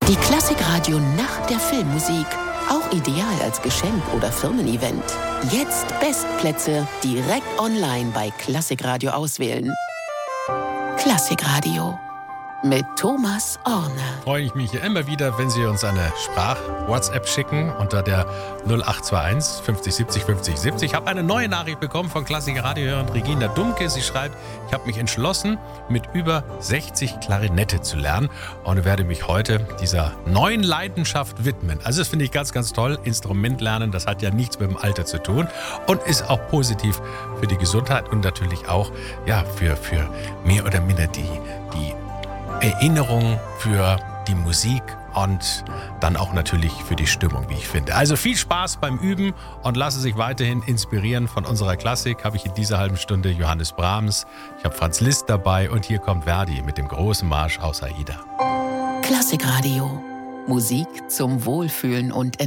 Die Klassikradio Nacht der Filmmusik. Auch ideal als Geschenk oder Firmen-Event. Jetzt Bestplätze direkt online bei Klassikradio auswählen. Klassikradio mit Thomas Orne. Freue ich mich immer wieder, wenn Sie uns eine Sprach-WhatsApp schicken unter der 0821 50 70 50 70. Ich habe eine neue Nachricht bekommen von Klassikradio-Hörerin Regina Dumke. Sie schreibt, ich habe mich entschlossen, mit über 60 Klarinette zu lernen und werde mich heute dieser neuen Leidenschaft widmen. Also das finde ich ganz, ganz toll. Instrument lernen, das hat ja nichts mit dem Alter zu tun und ist auch positiv für die Gesundheit und natürlich auch für mehr oder minder die Erinnerung, für die Musik und dann auch natürlich für die Stimmung, wie ich finde. Also viel Spaß beim Üben und lassen sich weiterhin inspirieren von unserer Klassik. Habe ich in dieser halben Stunde Johannes Brahms, ich habe Franz Liszt dabei und hier kommt Verdi mit dem großen Marsch aus Aida. Klassikradio. Musik zum Wohlfühlen und